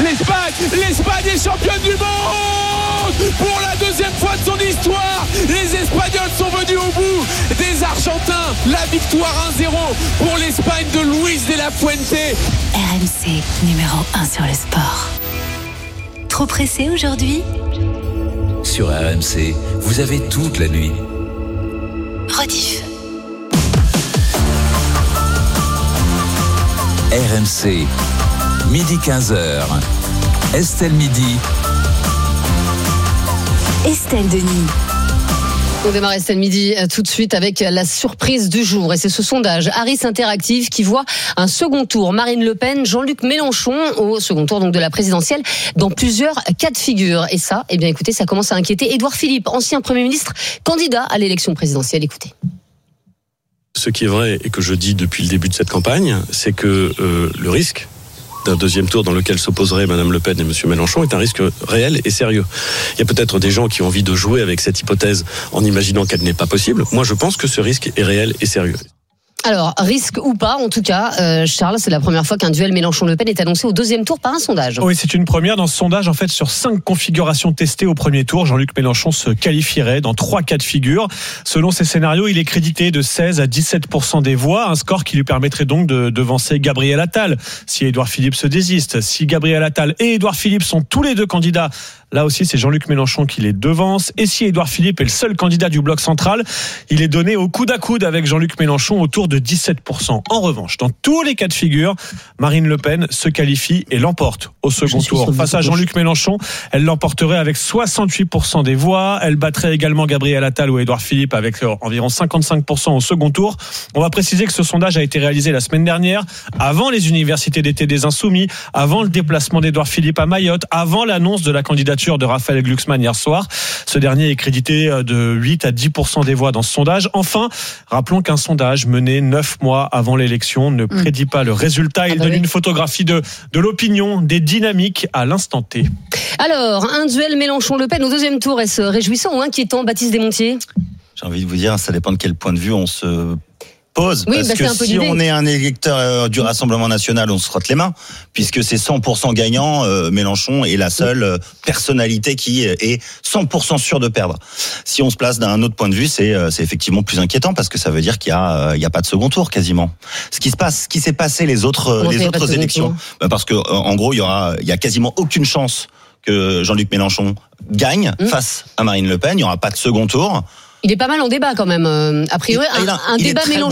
L'Espagne est championne du monde pour la deuxième fois de son histoire. Les Espagnols sont venus au bout des Argentins. La victoire 1-0 pour l'Espagne de Luis de la Fuente. RMC numéro 1 sur le sport. Trop pressé aujourd'hui ? Sur RMC, vous avez toute la nuit. Rediff. RMC, midi 15h. Estelle Midi. Estelle Denis. On démarre Estelle Midi tout de suite avec la surprise du jour. Et c'est ce sondage Harris Interactive qui voit un second tour. Marine Le Pen, Jean-Luc Mélenchon au second tour donc de la présidentielle dans plusieurs cas de figure. Et ça, eh bien écoutez, ça commence à inquiéter Édouard Philippe, ancien Premier ministre, candidat à l'élection présidentielle. Écoutez. Ce qui est vrai et que je dis depuis le début de cette campagne, c'est que le risque d'un deuxième tour dans lequel s'opposeraient Mme Le Pen et M. Mélenchon est un risque réel et sérieux. Il y a peut-être des gens qui ont envie de jouer avec cette hypothèse en imaginant qu'elle n'est pas possible. Moi, je pense que ce risque est réel et sérieux. Alors, risque ou pas, en tout cas, Charles, c'est la première fois qu'un duel Mélenchon-Le Pen est annoncé au deuxième tour par un sondage. Oui, c'est une première dans ce sondage. En fait, sur 5 configurations testées au premier tour, Jean-Luc Mélenchon se qualifierait dans 3 cas de figure. Selon ces scénarios, il est crédité de 16 à 17% des voix, un score qui lui permettrait donc de devancer Gabriel Attal si Édouard Philippe se désiste. Si Gabriel Attal et Édouard Philippe sont tous les deux candidats, là aussi, c'est Jean-Luc Mélenchon qui les devance. Et si Édouard Philippe est le seul candidat du bloc central, il est donné au coude à coude avec Jean-Luc Mélenchon autour de 17%. En revanche, dans tous les cas de figure, Marine Le Pen se qualifie et l'emporte au second tour. Face à Jean-Luc Mélenchon, elle l'emporterait avec 68% des voix. Elle battrait également Gabriel Attal ou Édouard Philippe avec environ 55% au second tour. On va préciser que ce sondage a été réalisé la semaine dernière, avant les universités d'été des Insoumis, avant le déplacement d'Édouard Philippe à Mayotte, avant l'annonce de la candidature de Raphaël Glucksmann hier soir. Ce dernier est crédité de 8 à 10% des voix dans ce sondage. Enfin, rappelons qu'un sondage mené 9 mois avant l'élection ne prédit pas le résultat. Il donne une photographie de l'opinion, des dynamiques à l'instant T. Alors, un duel Mélenchon-Le Pen au deuxième tour, est-ce réjouissant ou inquiétant, Baptiste Desmontiers ? J'ai envie de vous dire, ça dépend de quel point de vue on se pose. Oui, parce que si on est un électeur du Rassemblement National, on se frotte les mains, puisque c'est 100% gagnant. Mélenchon est la seule personnalité qui est 100% sûre de perdre. Si on se place d'un autre point de vue, c'est effectivement plus inquiétant, parce que ça veut dire qu'il y a pas de second tour quasiment. Ce qui s'est passé les autres élections, parce que en gros il y a quasiment aucune chance que Jean-Luc Mélenchon gagne face à Marine Le Pen. Il y aura pas de second tour. Il est pas mal en débat quand même. A priori, un débat Mélenchon